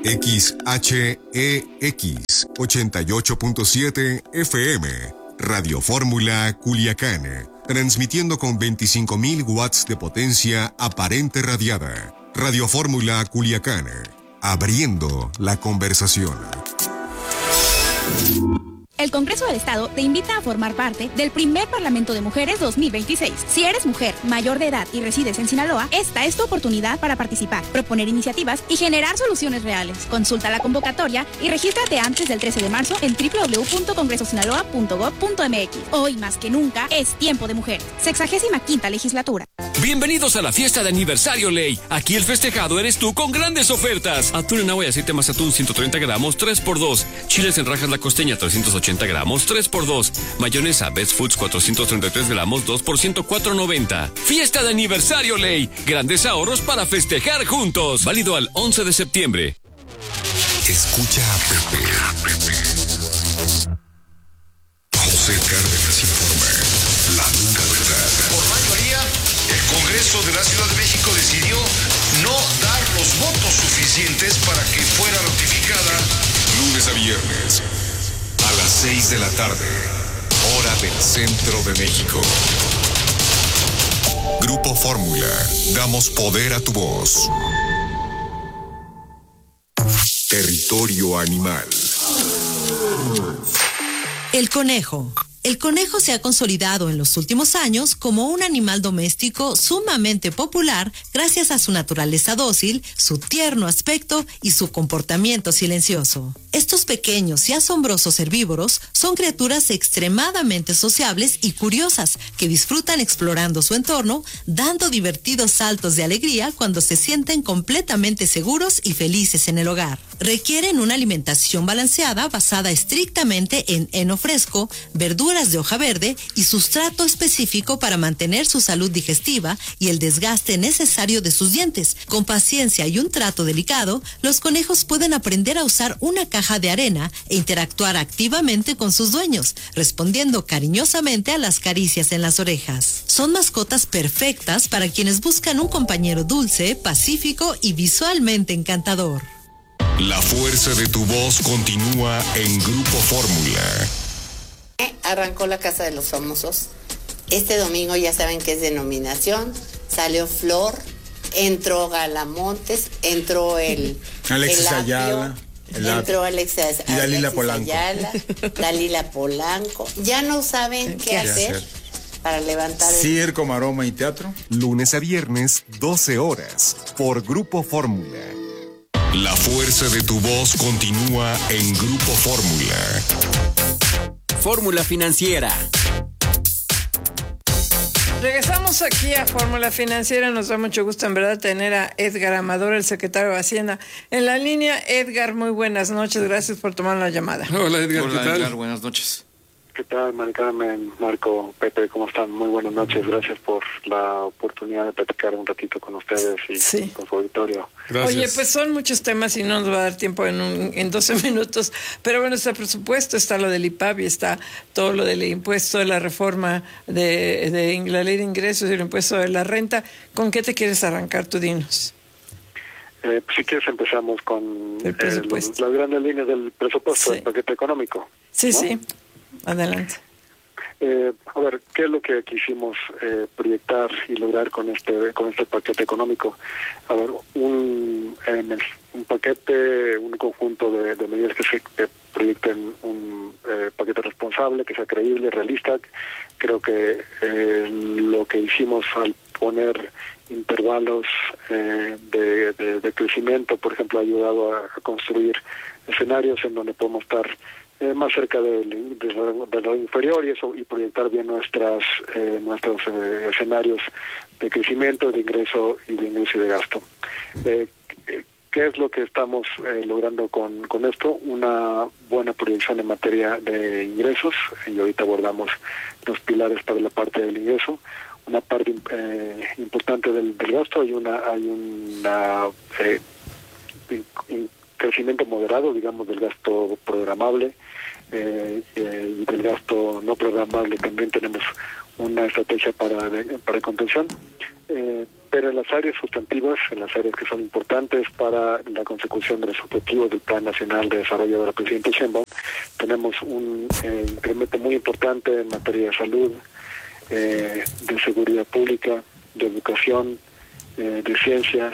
XHEX 88.7 FM, Radio Fórmula Culiacán, transmitiendo con 25.000 watts de potencia aparente radiada. Radio Fórmula Culiacán, abriendo la conversación. El Congreso del Estado te invita a formar parte del primer Parlamento de Mujeres 2026. Si eres mujer, mayor de edad y resides en Sinaloa, esta es tu oportunidad para participar, proponer iniciativas y generar soluciones reales. Consulta la convocatoria y regístrate antes del 13 de marzo en www.congresosinaloa.gov.mx. Hoy más que nunca es tiempo de mujeres. 65ª legislatura. Bienvenidos a la fiesta de aniversario Ley. Aquí el festejado eres tú con grandes ofertas. Atún en agua y aceite Mazatún 130 gramos 3x2. Chiles en rajas La Costeña 380 gramos 3x2. Mayonesa Best Foods 433 gramos 2 por 104.90. Fiesta de aniversario Ley. Grandes ahorros para festejar juntos. Válido al 11 de septiembre. Escucha a Pepe. José Cárdenas informa. La dura verdad. Por mayoría, el Congreso de la Ciudad de México decidió no dar los votos suficientes para que fuera ratificada. Lunes a viernes, a las 6 de la tarde, hora del centro de México. Grupo Fórmula, damos poder a tu voz. Territorio animal. El conejo. El conejo se ha consolidado en los últimos años como un animal doméstico sumamente popular gracias a su naturaleza dócil, su tierno aspecto y su comportamiento silencioso. Estos pequeños y asombrosos herbívoros son criaturas extremadamente sociables y curiosas que disfrutan explorando su entorno, dando divertidos saltos de alegría cuando se sienten completamente seguros y felices en el hogar. Requieren una alimentación balanceada basada estrictamente en heno fresco, verduras de hoja verde y sustrato específico para mantener su salud digestiva y el desgaste necesario de sus dientes. Con paciencia y un trato delicado, los conejos pueden aprender a usar una caja de arena e interactuar activamente con sus dueños, respondiendo cariñosamente a las caricias en las orejas. Son mascotas perfectas para quienes buscan un compañero dulce, pacífico y visualmente encantador. La fuerza de tu voz continúa en Grupo Fórmula. Arrancó la Casa de los Famosos. Este domingo ya saben que es de nominación. Salió Flor, entró Galamontes, entró Alexis Ayala. Entró Alexis y Dalila Polanco. Dalila Polanco. Ya no saben qué hacer para levantar Circo, maroma y teatro. Lunes a viernes, 12 horas, por Grupo Fórmula. La fuerza de tu voz continúa en Grupo Fórmula. Fórmula Financiera. Regresamos aquí a Fórmula Financiera. Nos da mucho gusto en verdad tener a Edgar Amador, el secretario de Hacienda, en la línea. Edgar, muy buenas noches. Gracias por tomar la llamada. Hola Edgar, Hola, ¿qué tal? Edgar, buenas noches. ¿Qué tal, Mari Carmen, Marco, Pepe? ¿Cómo están? Muy buenas noches. Gracias por la oportunidad de platicar un ratito con ustedes y con su auditorio. Gracias. Oye, pues son muchos temas y no nos va a dar tiempo en 12 minutos. Pero bueno, está el presupuesto, está lo del IPAB y está todo lo del impuesto de la reforma de la ley de ingresos y el impuesto de la renta. ¿Con qué te quieres arrancar? Tú dinos. Si quieres empezamos con las grandes líneas del presupuesto, del paquete económico. Sí, ¿no? sí. Adelante. A ver, ¿qué es lo que quisimos proyectar y lograr con este paquete económico? A ver, un paquete, un conjunto de medidas que proyecten un paquete responsable, que sea creíble, realista. Creo que lo que hicimos al poner intervalos de crecimiento, por ejemplo, ha ayudado a construir escenarios en donde podemos estar más cerca del lado inferior y proyectar bien nuestros escenarios de crecimiento, de ingreso y de gasto. ¿Qué es lo que estamos logrando con esto? Una buena proyección en materia de ingresos, y ahorita abordamos los pilares para la parte del ingreso. Una parte importante del gasto, hay un crecimiento moderado, digamos, del gasto programable, y del gasto no programable también tenemos una estrategia para contención. pero en las áreas sustantivas, en las áreas que son importantes para la consecución de los objetivos del Plan Nacional de Desarrollo de la Presidenta Sheinbaum, tenemos un incremento muy importante en materia de salud, de seguridad pública, de educación, de ciencia,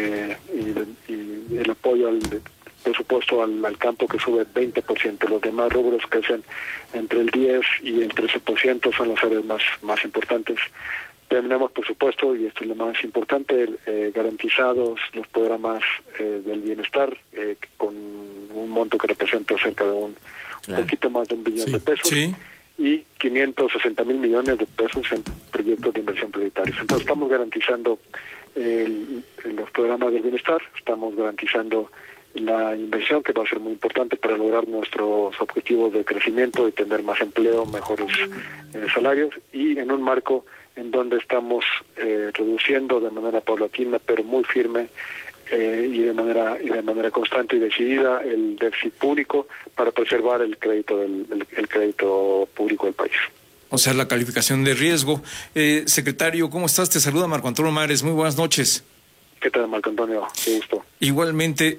y el apoyo al presupuesto al campo, que sube 20%. Los demás rubros crecen entre el 10 y el 13%, son las áreas más importantes. Tenemos, por supuesto, y esto es lo más importante, garantizados los programas del bienestar, con un monto que representa cerca de un poquito más de $1 billón de pesos, y 560,000 millones de pesos en proyectos de inversión prioritarios. Entonces estamos garantizando los programas del bienestar, estamos garantizando la inversión, que va a ser muy importante para lograr nuestros objetivos de crecimiento, de tener más empleo, mejores salarios, y en un marco en donde estamos reduciendo de manera paulatina pero muy firme y de manera constante y decidida el déficit público para preservar el crédito público del país. O sea, la calificación de riesgo. Secretario, ¿cómo estás? Te saluda Marco Antonio Mares. Muy buenas noches. ¿Qué tal, Marco Antonio? Qué gusto. Igualmente.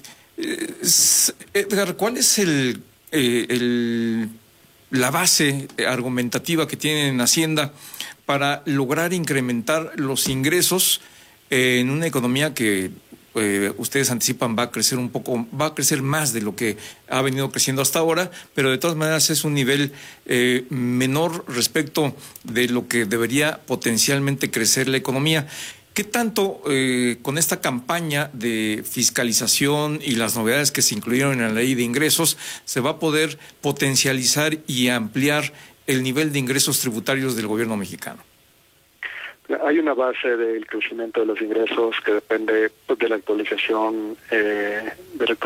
Edgar, ¿cuál es la base argumentativa que tienen en Hacienda para lograr incrementar los ingresos en una economía que ustedes anticipan va a crecer más de lo que ha venido creciendo hasta ahora, pero de todas maneras es un nivel menor respecto de lo que debería potencialmente crecer la economía? ¿Qué tanto con esta campaña de fiscalización y las novedades que se incluyeron en la ley de ingresos se va a poder potencializar y ampliar el nivel de ingresos tributarios del gobierno mexicano? Hay una base del crecimiento de los ingresos que depende de la actualización de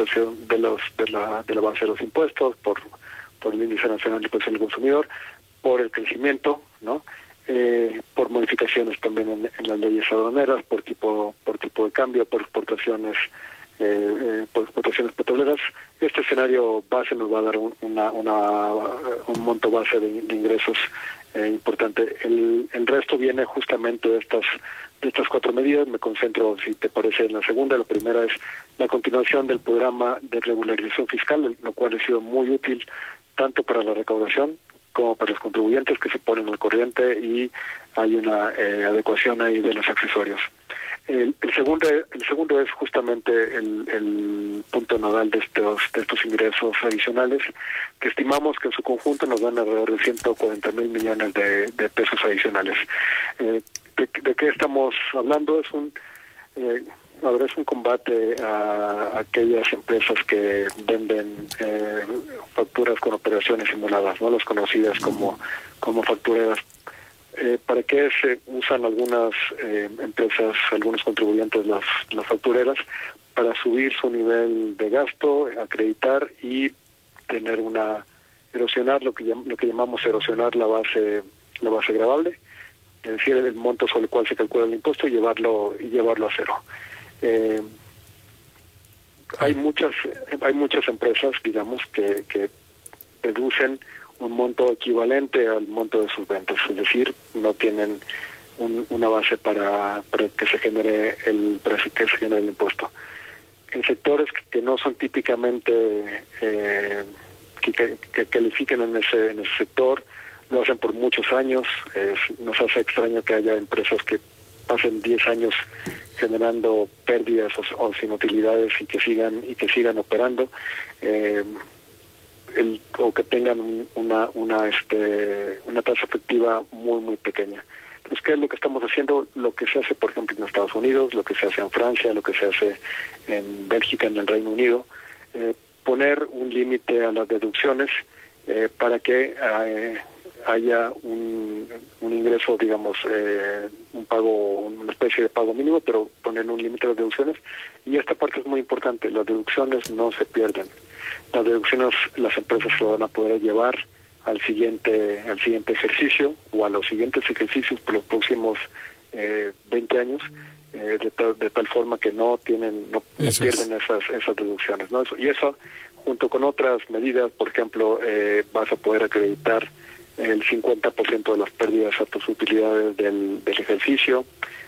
la base de los impuestos por el Índice Nacional de Precios del Consumidor, por el crecimiento, ¿no? Por modificaciones también en las leyes aduaneras, por tipo de cambio, por exportaciones petroleras. Este escenario base nos va a dar un monto base de ingresos importante. El resto viene justamente de estas 4 medidas. Me concentro, si te parece, en la segunda. La primera es la continuación del programa de regularización fiscal, lo cual ha sido muy útil tanto para la recaudación como para los contribuyentes que se ponen al corriente, y hay una adecuación ahí de los accesorios. El segundo es justamente el punto nodal de estos ingresos adicionales, que estimamos que en su conjunto nos dan alrededor de 140,000 millones de pesos adicionales. ¿De qué estamos hablando? Es un combate a aquellas empresas que venden facturas con operaciones simuladas, ¿no? Las conocidas como factureras. ¿Para qué se usan algunas empresas, algunos contribuyentes las factureras? Para subir su nivel de gasto, acreditar y tener erosionar lo que llamamos erosionar la base gravable, es decir, el monto sobre el cual se calcula el impuesto, y llevarlo a cero. Hay muchas empresas, digamos, que deducen un monto equivalente al monto de sus ventas, es decir, no tienen una base para que se genere el impuesto. En sectores que no son típicamente que califiquen en ese sector, lo hacen por muchos años. Nos hace extraño que haya empresas que pasen 10 años generando pérdidas o sin utilidades y que sigan operando, o que tengan una tasa efectiva muy muy pequeña. Entonces, ¿qué es lo que estamos haciendo? Lo que se hace, por ejemplo, en Estados Unidos, lo que se hace en Francia, lo que se hace en Bélgica, en el Reino Unido, poner un límite a las deducciones para que haya un ingreso, digamos, un pago, una especie de pago mínimo, pero poner un límite a las deducciones. Y esta parte es muy importante: las deducciones no se pierden. Las deducciones las empresas se van a poder llevar al siguiente ejercicio o a los siguientes ejercicios por los próximos 20 años, de tal forma que no pierden esas deducciones, ¿no? Y eso, junto con otras medidas, por ejemplo, vas a poder acreditar el 50% de las pérdidas a tus utilidades del ejercicio,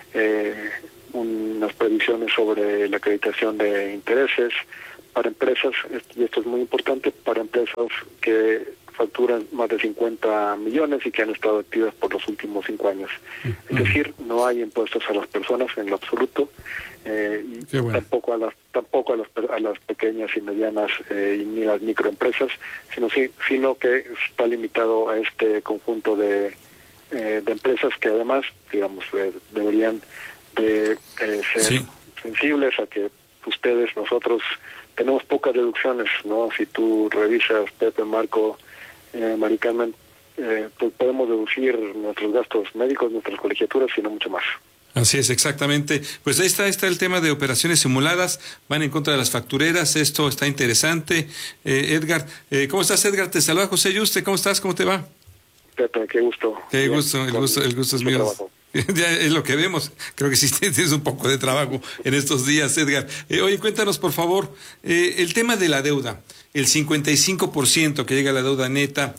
unas previsiones sobre la acreditación de intereses para empresas, y esto es muy importante, para empresas que facturan más de 50 millones y que han estado activas por los últimos 5 años. Es decir, no hay impuestos a las personas en lo absoluto, y bueno, tampoco a las pequeñas y medianas ni las microempresas, sino que está limitado a este conjunto de empresas que además, digamos, deberían de ser sensibles a que ustedes, nosotros tenemos pocas deducciones, ¿no? Si tú revisas, Pepe, Marco, Mari Carmen, pues podemos deducir nuestros gastos médicos, nuestras colegiaturas y no mucho más. Así es, exactamente. Pues ahí está el tema de operaciones simuladas, van en contra de las factureras, esto está interesante. Edgar, ¿cómo estás, Edgar? Te saluda José Yuste, ¿cómo estás? ¿Cómo te va? Pepe, qué gusto. Qué gusto, el gusto es mío. Trabajo. Ya es lo que vemos, creo que sí tienes un poco de trabajo en estos días, Edgar. Oye, cuéntanos por favor, el tema de la deuda, el 55% que llega a la deuda neta,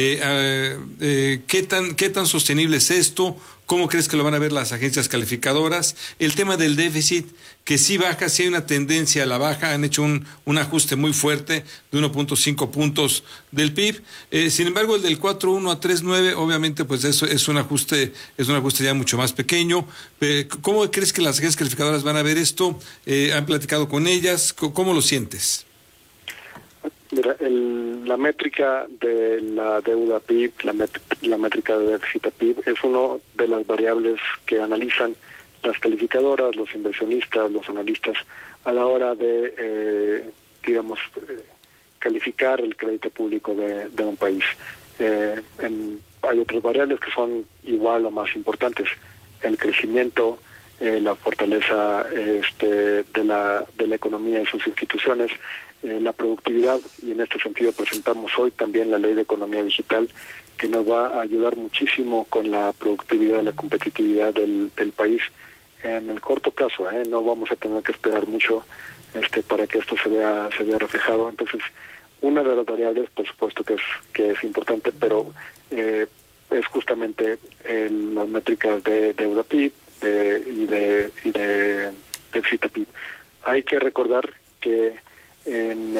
¿qué tan sostenible es esto? ¿Cómo crees que lo van a ver las agencias calificadoras? El tema del déficit, que sí baja, sí hay una tendencia a la baja, han hecho un ajuste muy fuerte de 1.5 puntos del PIB. Sin embargo, el del 4.1 a 3.9, obviamente, pues eso es un ajuste ya mucho más pequeño. ¿Cómo crees que las agencias calificadoras van a ver esto? ¿Han platicado con ellas? ¿Cómo lo sientes? Mira, la métrica de la deuda PIB, la métrica de déficit PIB, es una de las variables que analizan las calificadoras, los inversionistas, los analistas, a la hora de, calificar el crédito público de un país. Hay otras variables que son igual o más importantes: el crecimiento, la fortaleza de la economía y sus instituciones, la productividad, y en este sentido presentamos hoy también la Ley de Economía Digital, que nos va a ayudar muchísimo con la productividad y la competitividad del país en el corto plazo. No vamos a tener que esperar mucho para que esto se vea reflejado. Entonces, una de las variables, por supuesto que es importante, pero es justamente las métricas de deuda PIB y de déficit PIB. Hay que recordar que en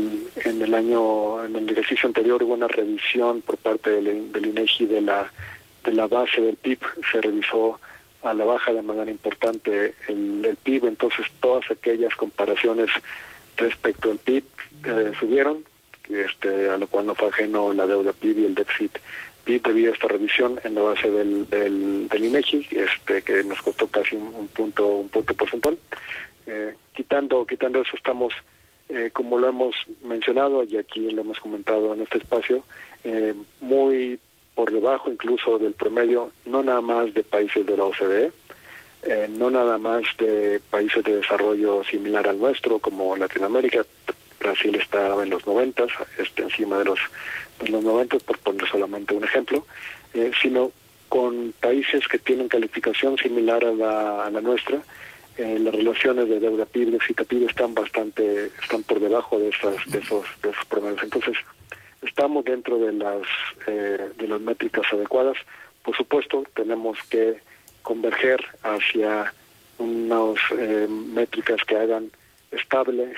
el ejercicio anterior hubo una revisión por parte del INEGI de la base del PIB. Se revisó a la baja de manera importante el PIB, entonces todas aquellas comparaciones respecto al PIB subieron, a lo cual no fue ajeno la deuda PIB y el déficit PIB debido a esta revisión en la base del INEGI, que nos costó casi un punto porcentual. Quitando eso, estamos, como lo hemos mencionado y aquí lo hemos comentado en este espacio, muy por debajo incluso del promedio, no nada más de países de la OCDE, no nada más de países de desarrollo similar al nuestro, como Latinoamérica. Brasil está en los 90, encima de los 90, por poner solamente un ejemplo, sino con países que tienen calificación similar a la nuestra. Las relaciones de deuda PIB y déficit PIB están por debajo de esos promedios. Entonces, estamos dentro de las métricas adecuadas. Por supuesto, tenemos que converger hacia unas métricas que hagan estables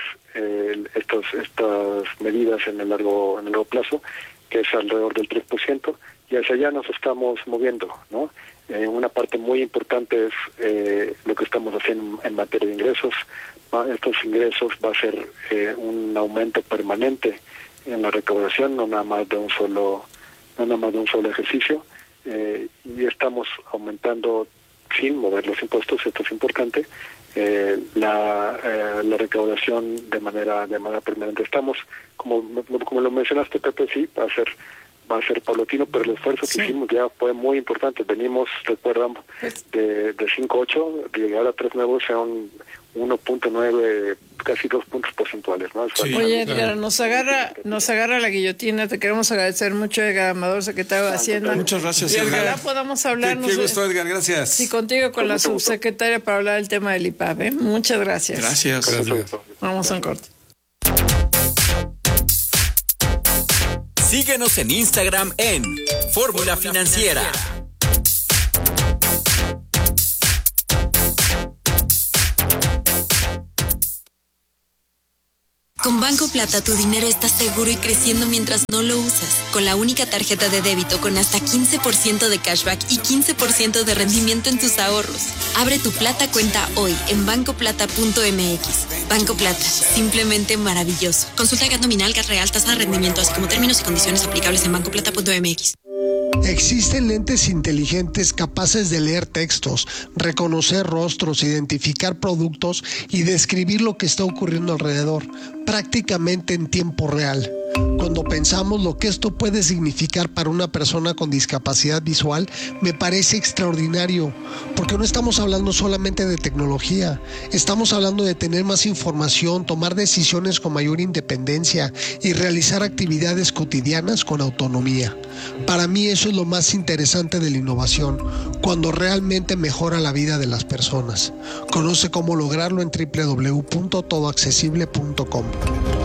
estas medidas en el largo plazo, que es alrededor del 3%, y hacia allá nos estamos moviendo, ¿no? Una parte muy importante es lo que estamos haciendo en materia de ingresos. Estos ingresos va a ser un aumento permanente en la recaudación, no nada más de un solo ejercicio, y estamos aumentando sin mover los impuestos. Esto es importante. La recaudación de manera permanente. Estamos, como lo mencionaste, Pepe, sí, va a ser paulatino, pero el esfuerzo que hicimos ya fue muy importante. Venimos, recuerdan, de 5.8, de llegar a 3.9, sea un 1.9, casi 2 puntos porcentuales, ¿no? Sí. Oye, Edgar, nos agarra la guillotina. Te queremos agradecer mucho, Edgar Amador, secretario de Hacienda. Muchas gracias, y Edgar. ojalá podamos hablar. Qué gusto, Edgar, gracias. Sí, contigo, con la subsecretaria, para hablar del tema del IPAB. Muchas gracias. Gracias. Vamos a un corte. Síguenos en Instagram en Fórmula Financiera. Con Banco Plata tu dinero está seguro y creciendo mientras no lo usas. Con la única tarjeta de débito con hasta 15% de cashback y 15% de rendimiento en tus ahorros. Abre tu Plata cuenta hoy en bancoplata.mx. Banco Plata, simplemente maravilloso. Consulta GAT nominal, GAT real, tasa de rendimiento, así como términos y condiciones aplicables en bancoplata.mx. Existen lentes inteligentes capaces de leer textos, reconocer rostros, identificar productos y describir lo que está ocurriendo alrededor, prácticamente en tiempo real. Cuando pensamos lo que esto puede significar para una persona con discapacidad visual, me parece extraordinario, porque no estamos hablando solamente de tecnología, estamos hablando de tener más información, tomar decisiones con mayor independencia y realizar actividades cotidianas con autonomía. Para mí eso es lo más interesante de la innovación, cuando realmente mejora la vida de las personas. Conoce cómo lograrlo en www.todoaccesible.com.